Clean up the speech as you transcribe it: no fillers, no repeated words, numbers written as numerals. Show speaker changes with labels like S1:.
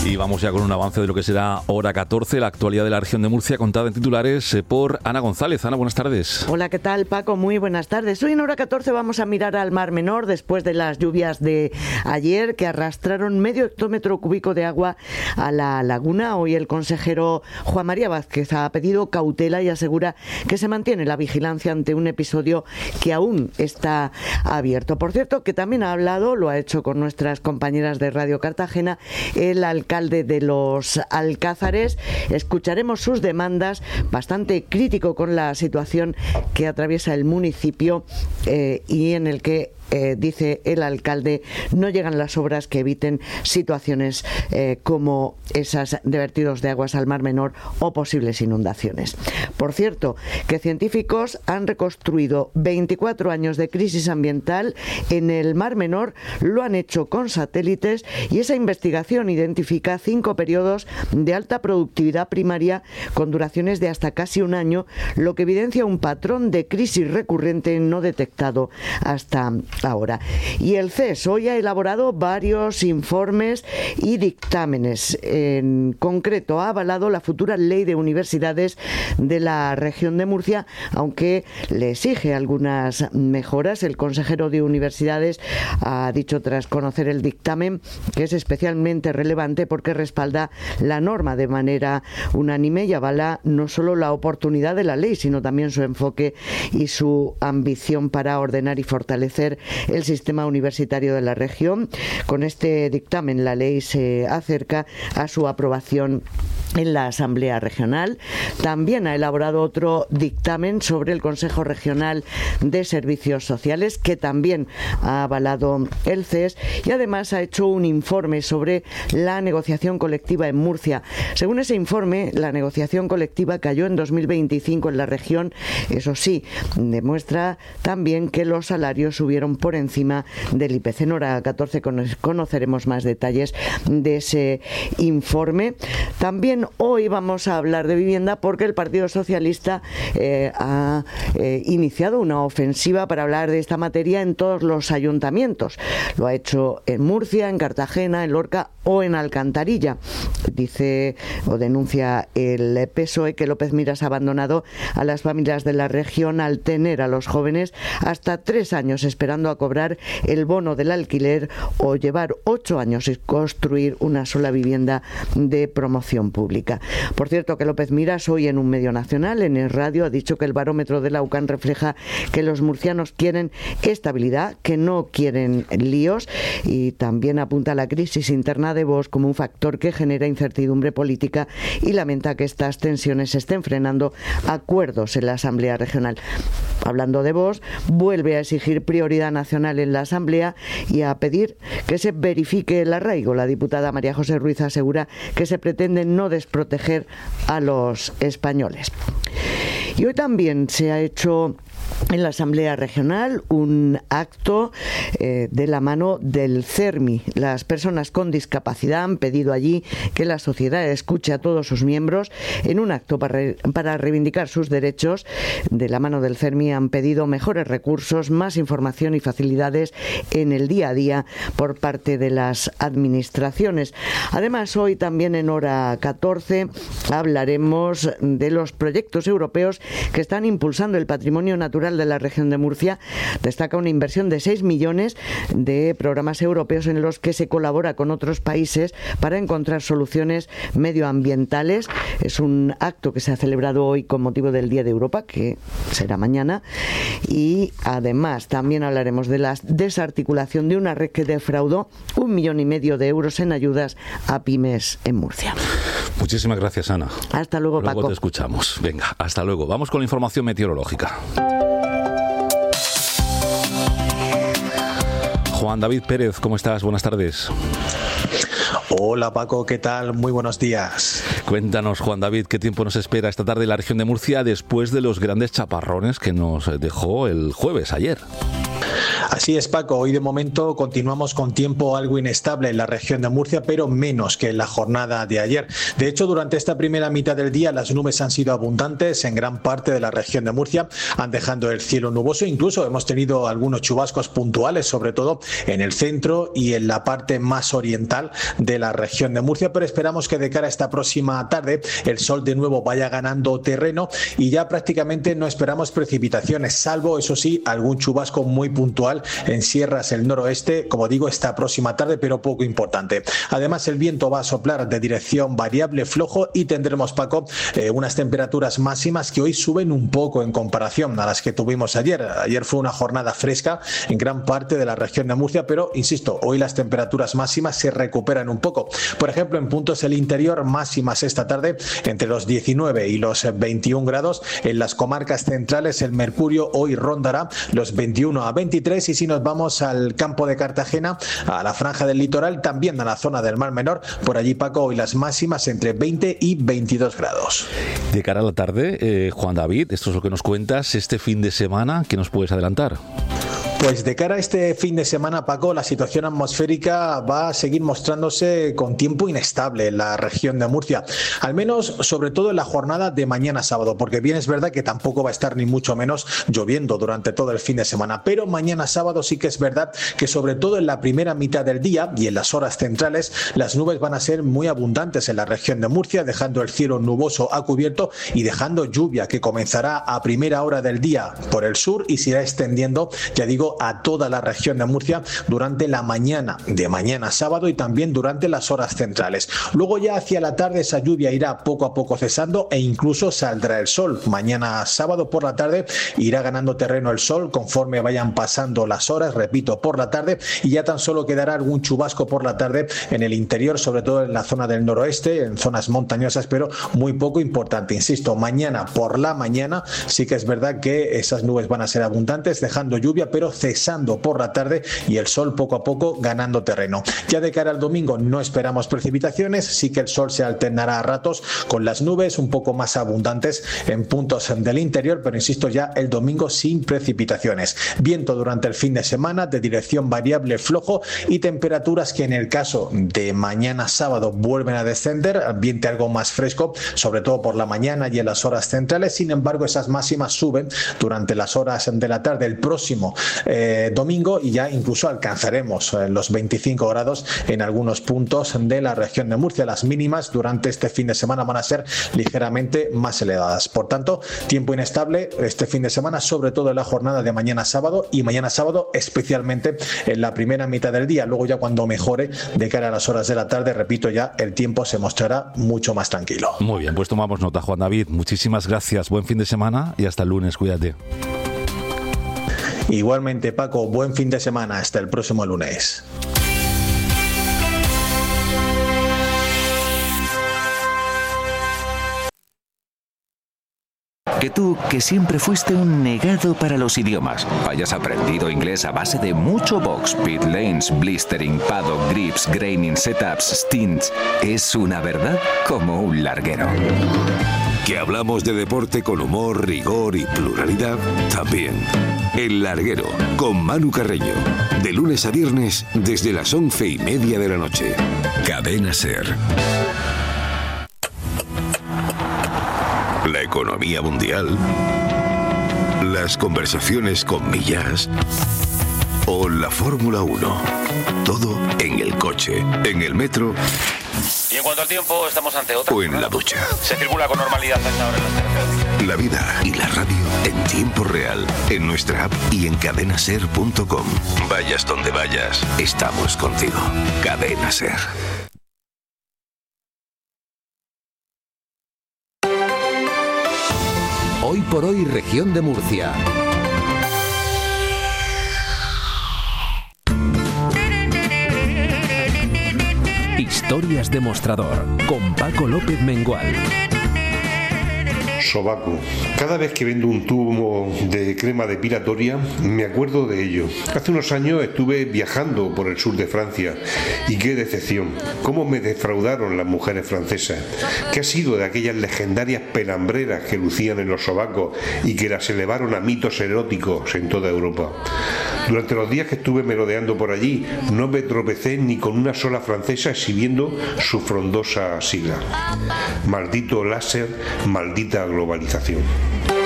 S1: Y vamos ya con un avance de lo que será hora 14, la actualidad de la región de Murcia, contada en titulares por Ana González. Ana, buenas tardes.
S2: Hola, ¿qué tal, Paco? Muy buenas tardes. Hoy en hora 14 vamos a mirar al Mar Menor después de las lluvias de ayer que arrastraron medio hectómetro cúbico de agua a la laguna. Hoy el consejero Juan María Vázquez ha pedido cautela y asegura que se mantiene la vigilancia ante un episodio que aún está abierto. Por cierto, que también ha hablado, lo ha hecho con nuestras compañeras de Radio Cartagena, el alcalde de Los Alcázares. Escucharemos sus demandas, bastante crítico con la situación que atraviesa el municipio y en el que dice el alcalde, no llegan las obras que eviten situaciones como esas de vertidos de aguas al Mar Menor o posibles inundaciones. Por cierto, que científicos han reconstruido 24 años de crisis ambiental en el Mar Menor, lo han hecho con satélites y esa investigación identifica 5 periodos de alta productividad primaria con duraciones de hasta casi un año, lo que evidencia un patrón de crisis recurrente no detectado hasta ahora. Y el CES hoy ha elaborado varios informes y dictámenes. En concreto, ha avalado la futura ley de universidades de la región de Murcia, aunque le exige algunas mejoras. El consejero de Universidades ha dicho, tras conocer el dictamen, que es especialmente relevante porque respalda la norma de manera unánime y avala no solo la oportunidad de la ley, sino también su enfoque y su ambición para ordenar y fortalecer el sistema universitario de la región. Con este dictamen, la ley se acerca a su aprobación en la Asamblea Regional. También ha elaborado otro dictamen sobre el Consejo Regional de Servicios Sociales, que también ha avalado el CES, y además ha hecho un informe sobre la negociación colectiva en Murcia. Según ese informe, la negociación colectiva cayó en 2025 en la región. Eso sí, demuestra también que los salarios subieron por encima del IPC. En hora 14 conoceremos más detalles de ese informe. También hoy vamos a hablar de vivienda porque el Partido Socialista ha iniciado una ofensiva para hablar de esta materia en todos los ayuntamientos. Lo ha hecho en Murcia, en Cartagena, en Lorca o en Alcantarilla. Dice o denuncia el PSOE que López Miras ha abandonado a las familias de la región al tener a los jóvenes hasta 3 años esperando a cobrar el bono del alquiler o llevar 8 años y construir una sola vivienda de promoción pública. Por cierto, que López Miras hoy en un medio nacional, en el radio, ha dicho que el barómetro de la UCAN refleja que los murcianos quieren estabilidad, que no quieren líos, y también apunta a la crisis interna de Vox como un factor que genera incertidumbre política y lamenta que estas tensiones estén frenando acuerdos en la Asamblea Regional. Hablando de Vox, vuelve a exigir prioridad nacional en la Asamblea y a pedir que se verifique el arraigo. La diputada María José Ruiz asegura que se pretende no desproteger a los españoles. Y hoy también se ha hecho en la Asamblea Regional un acto de la mano del CERMI. Las personas con discapacidad han pedido allí que la sociedad escuche a todos sus miembros en un acto para reivindicar sus derechos. De la mano del CERMI han pedido mejores recursos, más información y facilidades en el día a día por parte de las administraciones. Además, hoy también en hora 14 hablaremos de los proyectos europeos que están impulsando el patrimonio natural de la región de Murcia. Destaca una inversión de 6 millones de programas europeos en los que se colabora con otros países para encontrar soluciones medioambientales. Es un acto que se ha celebrado hoy con motivo del Día de Europa, que será mañana, y además también hablaremos de la desarticulación de una red que defraudó 1,5 millones de euros en ayudas a pymes en Murcia.
S1: Muchísimas gracias, Ana.
S2: Hasta luego, Paco.
S1: Luego te escuchamos. Venga, hasta luego. Vamos con la información meteorológica. Juan David Pérez, ¿cómo estás? Buenas tardes.
S3: Hola Paco, ¿qué tal? Muy buenos días.
S1: Cuéntanos, Juan David, ¿qué tiempo nos espera esta tarde en la región de Murcia después de los grandes chaparrones que nos dejó el jueves, ayer?
S3: Así es, Paco. Hoy de momento continuamos con tiempo algo inestable en la región de Murcia, pero menos que en la jornada de ayer. De hecho, durante esta primera mitad del día las nubes han sido abundantes en gran parte de la región de Murcia, han dejado el cielo nuboso. Incluso hemos tenido algunos chubascos puntuales, sobre todo en el centro y en la parte más oriental de la región de Murcia, pero esperamos que de cara a esta próxima tarde el sol de nuevo vaya ganando terreno y ya prácticamente no esperamos precipitaciones, salvo, eso sí, algún chubasco muy puntual en sierras del noroeste, como digo, esta próxima tarde, pero poco importante. Además, el viento va a soplar de dirección variable flojo y tendremos, Paco, unas temperaturas máximas que hoy suben un poco en comparación a las que tuvimos ayer. Ayer fue una jornada fresca en gran parte de la región de Murcia, pero insisto, hoy las temperaturas máximas se recuperan un poco. Por ejemplo, en puntos del interior, máximas esta tarde entre los 19 y los 21 grados. En las comarcas centrales el mercurio hoy rondará los 21 a 23 y si nos vamos al campo de Cartagena, a la franja del litoral, también a la zona del Mar Menor, por allí, Paco, hoy las máximas entre 20 y 22 grados.
S1: De cara a la tarde, Juan David, esto es lo que nos cuentas, este fin de semana, ¿qué nos puedes adelantar?
S3: Pues de cara a este fin de semana, Paco, la situación atmosférica va a seguir mostrándose con tiempo inestable en la región de Murcia, al menos sobre todo en la jornada de mañana sábado, porque bien es verdad que tampoco va a estar ni mucho menos lloviendo durante todo el fin de semana, pero mañana sábado sí que es verdad que sobre todo en la primera mitad del día y en las horas centrales las nubes van a ser muy abundantes en la región de Murcia, dejando el cielo nuboso a cubierto y dejando lluvia que comenzará a primera hora del día por el sur y se irá extendiendo, ya digo, a toda la región de Murcia durante la mañana de mañana sábado y también durante las horas centrales. Luego ya hacia la tarde esa lluvia irá poco a poco cesando e incluso saldrá el sol. Mañana sábado por la tarde irá ganando terreno el sol conforme vayan pasando las horas, repito, por la tarde, y ya tan solo quedará algún chubasco por la tarde en el interior, sobre todo en la zona del noroeste, en zonas montañosas, pero muy poco importante. Insisto, mañana por la mañana sí que es verdad que esas nubes van a ser abundantes, dejando lluvia, pero cesando por la tarde y el sol poco a poco ganando terreno. Ya de cara al domingo no esperamos precipitaciones, sí que el sol se alternará a ratos con las nubes un poco más abundantes en puntos del interior, pero insisto, ya el domingo sin precipitaciones. Viento durante el fin de semana de dirección variable flojo y temperaturas que en el caso de mañana sábado vuelven a descender, ambiente algo más fresco, sobre todo por la mañana y en las horas centrales. Sin embargo, esas máximas suben durante las horas de la tarde el próximo domingo y ya incluso alcanzaremos los 25 grados en algunos puntos de la región de Murcia. Las mínimas durante este fin de semana van a ser ligeramente más elevadas. Por tanto, tiempo inestable este fin de semana, sobre todo en la jornada de mañana sábado y mañana sábado especialmente en la primera mitad del día. Luego ya cuando mejore de cara a las horas de la tarde, repito, ya el tiempo se mostrará mucho más tranquilo.
S1: Muy bien, pues tomamos nota, Juan David. Muchísimas gracias. Buen fin de semana y hasta el lunes. Cuídate.
S3: Igualmente, Paco, buen fin de semana. Hasta el próximo lunes.
S4: Que tú, que siempre fuiste un negado para los idiomas, hayas aprendido inglés a base de mucho box, pit lanes, blistering, paddock, grips, graining, setups, stints, es una verdad como un larguero.
S5: Que hablamos de deporte con humor, rigor y pluralidad, también. El Larguero, con Manu Carreño. De lunes a viernes, desde las 11:30 de la noche. Cadena SER. La economía mundial. Las conversaciones con Millás. O la Fórmula 1. Todo en el coche, en el metro.
S6: Y en cuanto al tiempo, estamos ante otra.
S5: O en la ducha.
S6: Se circula con normalidad hasta ahora en las carreteras.
S5: La vida y la radio en tiempo real, en nuestra app y en cadenaser.com. Vayas donde vayas, estamos contigo. Cadena SER.
S7: Hoy por hoy, región de Murcia. Historias de Mostrador, con Paco López Mengual.
S8: sobaco. Cada vez que vendo un tubo de crema depilatoria me acuerdo de ello. Hace unos años estuve viajando por el sur de Francia y qué decepción. Cómo me defraudaron las mujeres francesas. ¿Qué ha sido de aquellas legendarias pelambreras que lucían en los sobacos y que las elevaron a mitos eróticos en toda Europa? Durante los días que estuve merodeando por allí no me tropecé ni con una sola francesa exhibiendo su frondosa sigla. Maldito láser, maldita globalización.